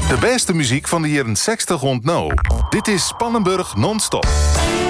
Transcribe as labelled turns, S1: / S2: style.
S1: De beste muziek van de jaren 60 rond nou. Dit is Spannenburg non-stop.